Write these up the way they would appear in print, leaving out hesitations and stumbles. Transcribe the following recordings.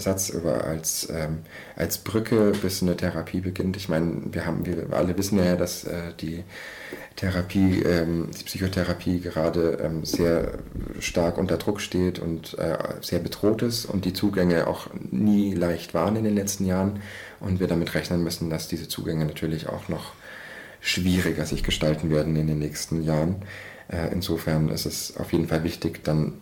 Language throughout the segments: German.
Satz als Brücke bis eine Therapie beginnt. Ich meine, wir alle wissen ja, dass die Psychotherapie gerade sehr stark unter Druck steht und sehr bedroht ist und die Zugänge auch nie leicht waren in den letzten Jahren und wir damit rechnen müssen, dass diese Zugänge natürlich auch noch schwieriger sich gestalten werden in den nächsten Jahren. Insofern ist es auf jeden Fall wichtig, dann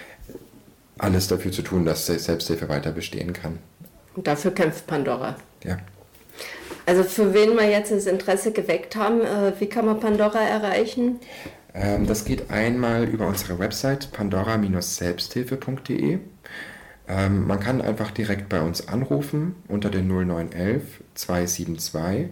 alles dafür zu tun, dass Selbsthilfe weiter bestehen kann. Und dafür kämpft Pandora. Ja. Also für wen wir jetzt das Interesse geweckt haben, wie kann man Pandora erreichen? Das geht einmal über unsere Website pandora-selbsthilfe.de. Man kann einfach direkt bei uns anrufen unter den 0911 272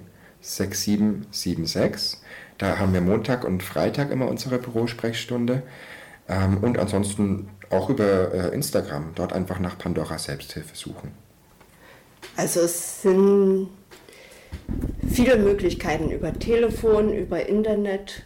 6776. Da haben wir Montag und Freitag immer unsere Bürosprechstunde. Und ansonsten auch über Instagram, dort einfach nach Pandora Selbsthilfe suchen. Also es sind viele Möglichkeiten über Telefon, über Internet.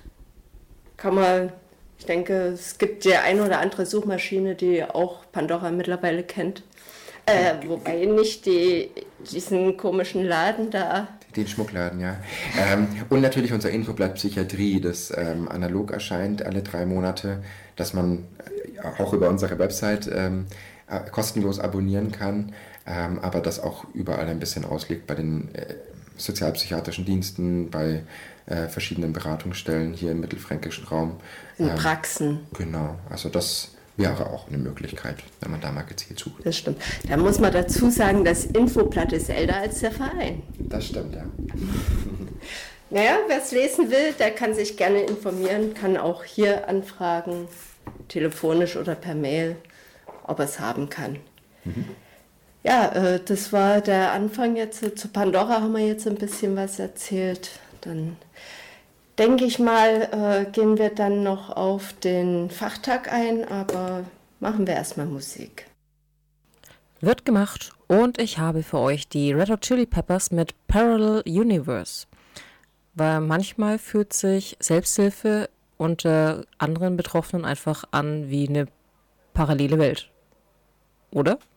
Ich denke, es gibt die ein oder andere Suchmaschine, die auch Pandora mittlerweile kennt. Wobei nicht diesen komischen Laden da. Den Schmuckladen, ja. Und natürlich unser Infoblatt Psychiatrie, das analog erscheint alle 3 Monate, dass man auch über unsere Website kostenlos abonnieren kann, aber das auch überall ein bisschen ausliegt bei den sozialpsychiatrischen Diensten, bei verschiedenen Beratungsstellen hier im mittelfränkischen Raum. In Praxen. Genau, also das wäre auch eine Möglichkeit, wenn man da mal gezielt sucht. Das stimmt. Da muss man dazu sagen, das Infoblatt ist älter als der Verein. Das stimmt, ja. Naja, wer es lesen will, der kann sich gerne informieren, kann auch hier anfragen, telefonisch oder per Mail, ob er es haben kann. Ja, das war der Anfang jetzt. Zu Pandora haben wir jetzt ein bisschen was erzählt. Dann denke ich mal, gehen wir dann noch auf den Fachtag ein, aber machen wir erstmal Musik. Wird gemacht und ich habe für euch die Red Hot Chili Peppers mit Parallel Universe. Weil manchmal fühlt sich Selbsthilfe unter anderen Betroffenen einfach an wie eine parallele Welt. Oder?